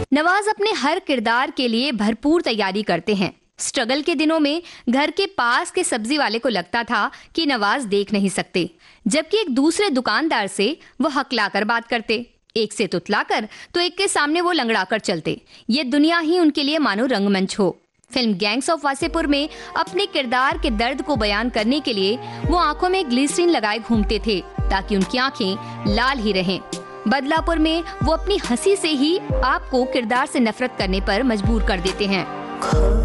नवाज अपने हर किरदार के लिए भरपूर तैयारी करते हैं। स्ट्रगल के दिनों में घर के पास के सब्जी वाले को लगता था कि नवाज देख नहीं सकते, जबकि एक दूसरे दुकानदार से वो हकलाकर बात करते, एक से तुतलाकर तो एक के सामने वो लंगड़ाकर चलते। ये दुनिया ही उनके लिए मानो रंगमंच हो। फिल्म गैंग्स ऑफ वासेपुर में अपने किरदार के दर्द को बयान करने के लिए वो आंखों में ग्लिसरीन लगाए घूमते थे ताकि उनकी आंखें लाल ही रहें। बदलापुर में वो अपनी हंसी से ही आपको किरदार से नफरत करने पर मजबूर कर देते हैं।